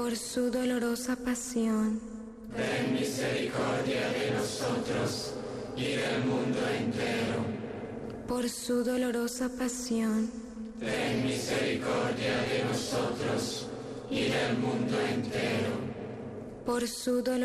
por su dolorosa pasión, ten misericordia de nosotros y del mundo entero. por su dolorosa pasión, Ten misericordia de nosotros y del mundo entero. por su dolorosa